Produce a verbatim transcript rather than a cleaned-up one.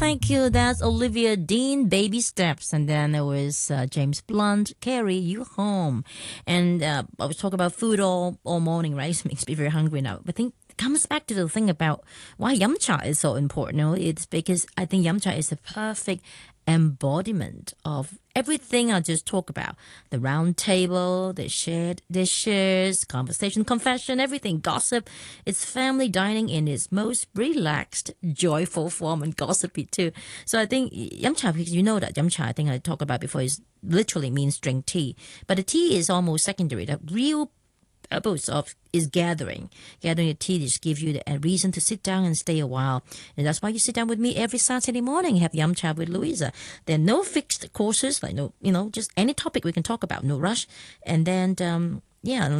thank you. That's Olivia Dean, Baby Steps. And then there was uh, James Blunt, Carry You Home. And uh, I was talking about food all, all morning, right? It makes me very hungry now. But I think it comes back to the thing about why yum cha is so important. You know? It's because I think yum cha is the perfect embodiment of everything I just talked about. The round table, the shared dishes, conversation, confession, everything, gossip. It's family dining in its most relaxed, joyful form and gossipy too. So I think yum cha, because you know that yum cha, I think I talked about before, is literally means drink tea. But the tea is almost secondary. The real purpose of is gathering. Gathering a tea just gives you a reason to sit down and stay a while. And that's why you sit down with me every Saturday morning, have yum cha with Louisa. There are no fixed courses, like no, you know, just any topic we can talk about, no rush. And then, um, yeah,